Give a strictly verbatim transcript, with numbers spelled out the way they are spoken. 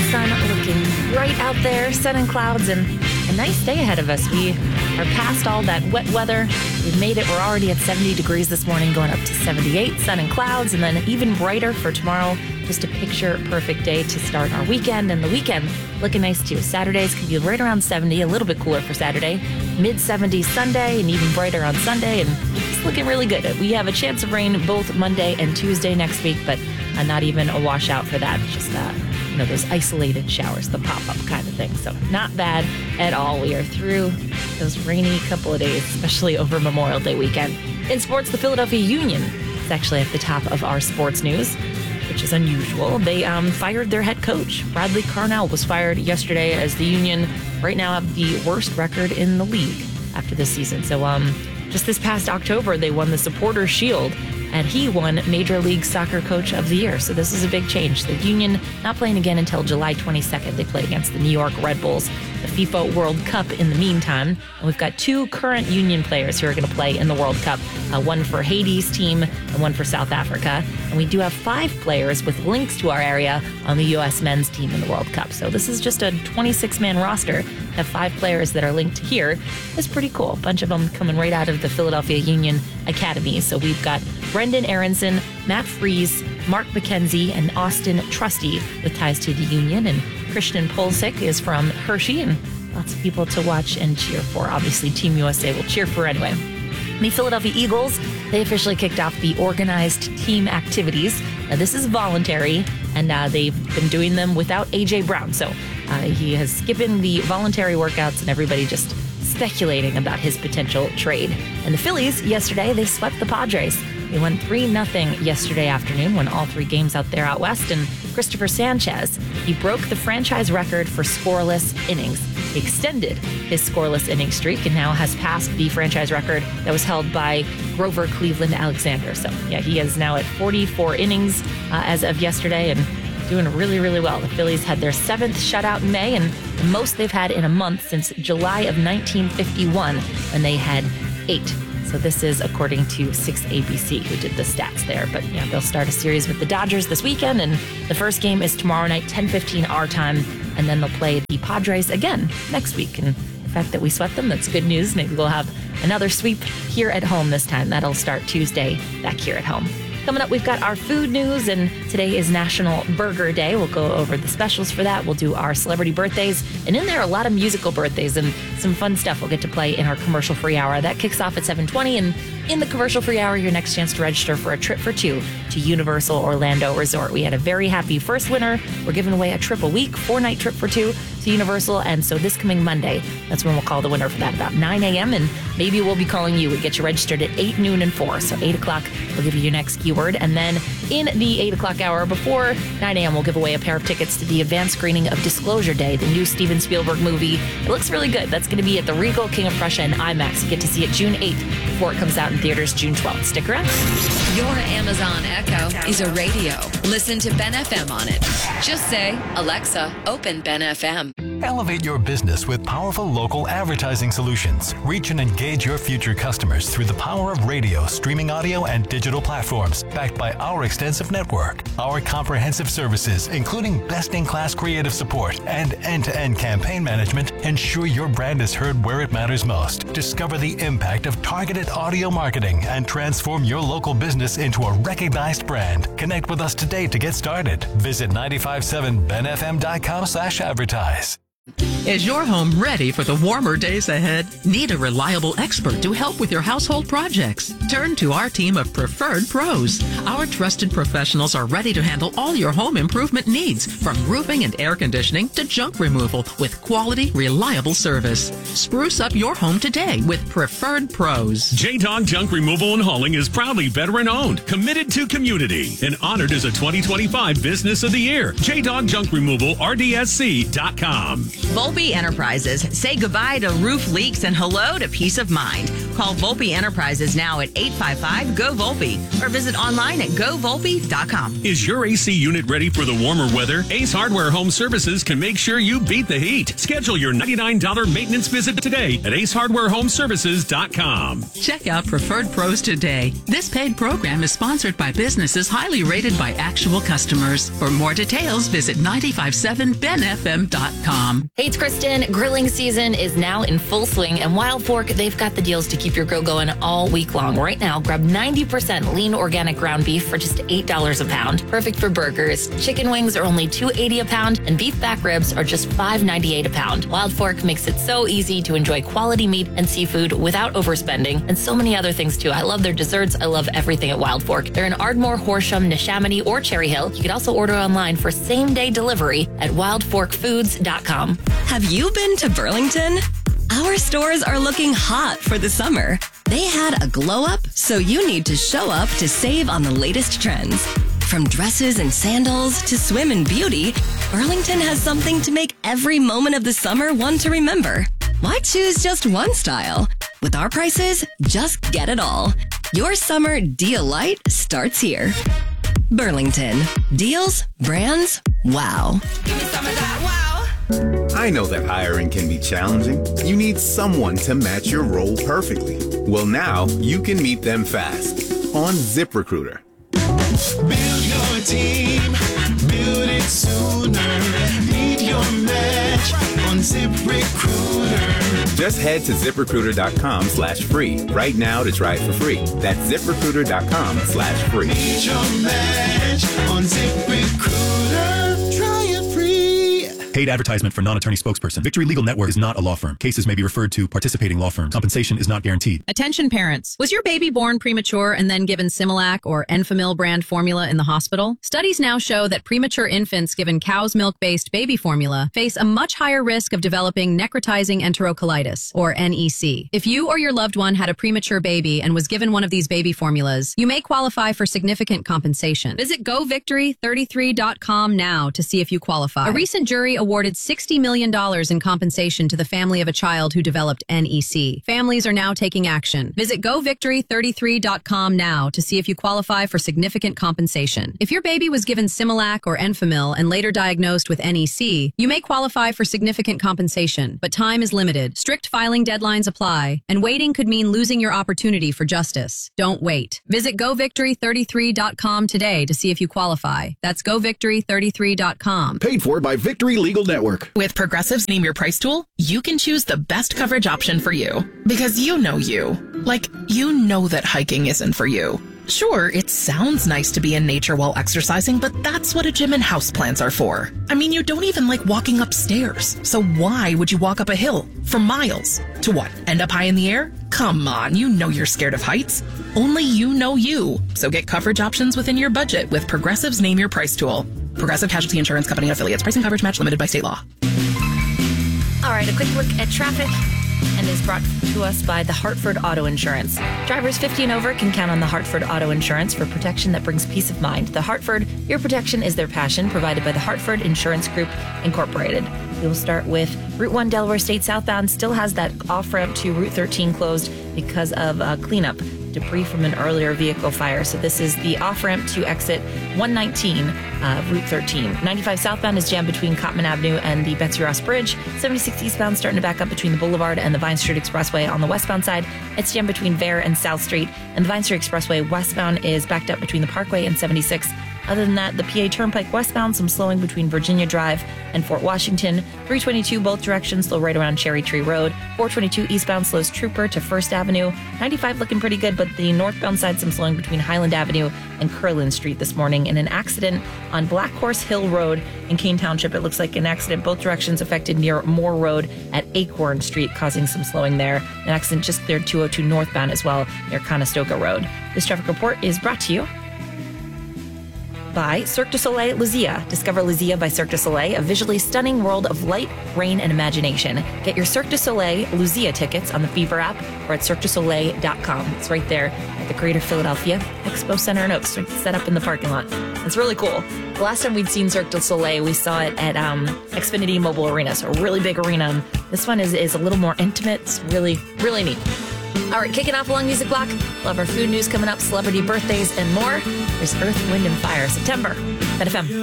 sun looking bright out there, sun and clouds, and a nice day ahead of us. We are past all that wet weather. We've made it. We're already at seventy degrees this morning, going up to seventy-eight, sun and clouds, and then even brighter for tomorrow. Just a picture-perfect day to start our weekend, and the weekend looking nice too. Saturdays can be right around seventy, a little bit cooler for Saturday. mid seventies Sunday, and even brighter on Sunday, and it's looking really good. We have a chance of rain both Monday and Tuesday next week, but uh, not even a washout for that. Just uh, you know, those isolated showers, the pop-up kind of thing. So not bad at all. We are through those rainy couple of days, especially over Memorial Day weekend. In sports, the Philadelphia Union is actually at the top of our sports news, which is unusual. They um, fired their head coach. Bradley Carnell was fired yesterday, as the Union right now have the worst record in the league after this season. So um, just this past October, they won the Supporters Shield, and he won Major League Soccer Coach of the Year. So this is a big change. The Union not playing again until July twenty-second. They play against the New York Red Bulls, the FIFA World Cup in the meantime. And we've got two current Union players who are going to play in the World Cup, uh, one for Haiti's team and one for South Africa. And we do have five players with links to our area on the U S men's team in the World Cup. So this is just a twenty-six man roster. Have five players that are linked here. It's pretty cool. A bunch of them coming right out of the Philadelphia Union Academy. So we've got Brendan Aronson, Matt Freese, Mark McKenzie, and Austin Trusty with ties to the Union. And Christian Pulisic is from Hershey, and lots of people to watch and cheer for. Obviously, Team U S A will cheer for anyway. The Philadelphia Eagles, they officially kicked off the organized team activities. Now, this is voluntary, and uh, they've been doing them without A J Brown. So uh, he has skipping the voluntary workouts, and everybody just speculating about his potential trade. And the Phillies, yesterday, they swept the Padres. They won three nothing yesterday afternoon, won all three games out there out west. And Christopher Sanchez, he broke the franchise record for scoreless innings. He extended his scoreless inning streak and now has passed the franchise record that was held by Grover Cleveland Alexander. So, yeah, he is now at forty-four innings uh, as of yesterday and doing really, really well. The Phillies had their seventh shutout in May and the most they've had in a month since July of nineteen fifty-one when they had eight. So this is according to six A B C, who did the stats there. But yeah, they'll start a series with the Dodgers this weekend, and the first game is tomorrow night, ten fifteen our time, and then they'll play the Padres again next week. And the fact that we swept them, that's good news. Maybe we'll have another sweep here at home this time. That'll start Tuesday back here at home. Coming up, we've got our food news, and today is National Burger Day. We'll go over the specials for that. We'll do our celebrity birthdays, and in there, a lot of musical birthdays and some fun stuff we'll get to play in our commercial-free hour. That kicks off at seven twenty, and in the commercial-free hour, your next chance to register for a trip for two to Universal Orlando Resort. We had a very happy first winner. We're giving away a trip a week, four-night trip for two to Universal, and so this coming Monday, that's when we'll call the winner for that, about nine a.m., and maybe we'll be calling you. We get you registered at eight, noon, and four, so eight o'clock, we'll give you your next keyword, and then in the eight o'clock hour before nine a.m., we'll give away a pair of tickets to the advanced screening of Disclosure Day, the new Steven Spielberg movie. It looks really good. That's going to be at the Regal King of Prussia and IMAX. You get to see it June eighth before it comes out in theaters June twelfth. Stick around. Your Amazon Echo is a radio. Listen to Ben F M on it. Just say, Alexa, open Ben F M. Elevate your business with powerful local advertising solutions. Reach and engage your future customers through the power of radio, streaming audio, and digital platforms, backed by our extensive network. Our comprehensive services, including best-in-class creative support and end-to-end campaign management, ensure your brand is heard where it matters most. Discover the impact of targeted audio marketing and transform your local business into a recognized brand. Connect with us today to get started. Visit nine five seven ben f m dot com slash advertise. Is your home ready for the warmer days ahead? Need a reliable expert to help with your household projects? Turn to our team of Preferred Pros. Our trusted professionals are ready to handle all your home improvement needs, from roofing and air conditioning to junk removal, with quality, reliable service. Spruce up your home today with Preferred Pros. J-Dog Junk Removal and Hauling is proudly veteran-owned, committed to community, and honored as a twenty twenty-five Business of the Year. J-Dog Junk Removal, R D S C dot com. Volpe Enterprises. Say goodbye to roof leaks and hello to peace of mind. Call Volpe Enterprises now at eight five five, G O, Volpe or visit online at go volpe dot com. Is your A C unit ready for the warmer weather? Ace Hardware Home Services can make sure you beat the heat. Schedule your ninety-nine dollars maintenance visit today at ace hardware home services dot com. Check out Preferred Pros today. This paid program is sponsored by businesses highly rated by actual customers. For more details, visit nine five seven ben f m dot com. Hey, it's Kristen. Grilling season is now in full swing, and Wild Fork, they've got the deals to keep your grill going all week long. Right now, grab ninety percent lean organic ground beef for just eight dollars a pound. Perfect for burgers. Chicken wings are only two dollars and eighty cents a pound, and beef back ribs are just five dollars and ninety-eight cents a pound. Wild Fork makes it so easy to enjoy quality meat and seafood without overspending, and so many other things too. I love their desserts. I love everything at Wild Fork. They're in Ardmore, Horsham, Neshaminy, or Cherry Hill. You can also order online for same-day delivery at wild fork foods dot com. Have you been to Burlington? Our stores are looking hot for the summer. They had a glow up, so you need to show up to save on the latest trends. From dresses and sandals to swim and beauty, Burlington has something to make every moment of the summer one to remember. Why choose just one style? With our prices, just get it all. Your summer deal light starts here. Burlington. Deals, brands, wow. Give me some of that wow. I know that hiring can be challenging. You need someone to match your role perfectly. Well, now you can meet them fast on ZipRecruiter. Build your team, build it sooner. Meet your match on ZipRecruiter. Just head to ZipRecruiter.com slash free right now to try it for free. That's ZipRecruiter.com slash free. Meet your match on ZipRecruiter. Try it free. Paid advertisement for non-attorney spokesperson. Victory Legal Network is not a law firm. Cases may be referred to participating law firms. Compensation is not guaranteed. Attention parents. Was your baby born premature and then given Similac or Enfamil brand formula in the hospital? Studies now show that premature infants given cow's milk-based baby formula face a much higher risk of developing necrotizing enterocolitis, or N E C. If you or your loved one had a premature baby and was given one of these baby formulas, you may qualify for significant compensation. Visit go victory thirty-three dot com now to see if you qualify. A recent jury awarded sixty million dollars in compensation to the family of a child who developed N E C. Families are now taking action. Visit go victory thirty-three dot com now to see if you qualify for significant compensation. If your baby was given Similac or Enfamil and later diagnosed with N E C, you may qualify for significant compensation, but time is limited. Strict filing deadlines apply, and waiting could mean losing your opportunity for justice. Don't wait. Visit go victory thirty-three dot com today to see if you qualify. That's go victory thirty-three dot com. Paid for by Victory Legal Network. With Progressive's Name Your Price tool, you can choose the best coverage option for you. Because you know you. Like, you know that hiking isn't for you. Sure, it sounds nice to be in nature while exercising, but that's what a gym and houseplants are for. I mean, you don't even like walking upstairs. So why would you walk up a hill for miles? To what, end up high in the air? Come on, you know you're scared of heights. Only you know you. So get coverage options within your budget with Progressive's Name Your Price tool. Progressive Casualty Insurance Company and affiliates. Pricing coverage match limited by state law. All right, a quick look at traffic and is brought to us by the Hartford Auto Insurance. Drivers fifty and over can count on the Hartford Auto Insurance for protection that brings peace of mind. The Hartford, your protection is their passion, provided by the Hartford Insurance Group, Incorporated. We will start with Route one Delaware State southbound still has that off-ramp to Route thirteen closed because of uh, cleanup. Debris from an earlier vehicle fire. So this is the off-ramp to exit one nineteen, uh, Route thirteen. ninety-five southbound is jammed between Cottman Avenue and the Betsy Ross Bridge. seventy-six eastbound starting to back up between the Boulevard and the Vine Street Expressway. On the westbound side, it's jammed between Vare and South Street. And the Vine Street Expressway westbound is backed up between the Parkway and seventy-six. Other than that, the P A Turnpike westbound, some slowing between Virginia Drive and Fort Washington. three twenty-two both directions, slow right around Cherry Tree Road. four twenty-two eastbound slows Trooper to First Avenue. ninety-five looking pretty good, but the northbound side, some slowing between Highland Avenue and Curlin Street this morning. In an accident on Black Horse Hill Road in Kane Township, it looks like an accident both directions affected near Moore Road at Acorn Street, causing some slowing there. An accident just cleared two oh two northbound as well near Conestoga Road. This traffic report is brought to you by Cirque du Soleil Luzia. Discover Luzia by Cirque du Soleil, a visually stunning world of light, rain, and imagination. Get your Cirque du Soleil Luzia tickets on the Fever app or at cirque du soleil dot com. It's right there at the Greater Philadelphia Expo Center in Oaks, set up in the parking lot. It's really cool. The last time we'd seen Cirque du Soleil, we saw it at um, Xfinity Mobile Arena, so a really big arena. This one is, is a little more intimate. It's really, really neat. All right, kicking off along Music Block. Love our food news coming up, celebrity birthdays, and more. There's Earth, Wind, and Fire, September. Ben F M.